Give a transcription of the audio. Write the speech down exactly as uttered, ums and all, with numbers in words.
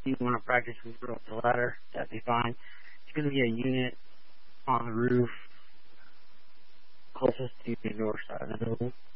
you want to practice and go up the ladder, that'd be fine. It's going to be a unit on the roof closest to the north side of the building.